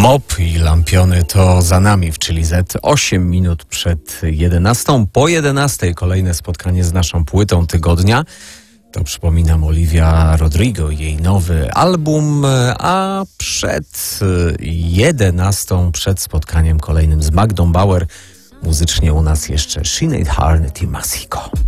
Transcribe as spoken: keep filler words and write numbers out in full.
Mop i Lampiony to za nami w Chili Z. osiem minut przed jedenastą. Po jedenastej kolejne spotkanie z naszą płytą tygodnia. To przypominam Olivia Rodrigo i jej nowy album, a przed jedenastą, przed spotkaniem kolejnym z Magdą Bauer, muzycznie u nas jeszcze Sinead Harnett i Masiko.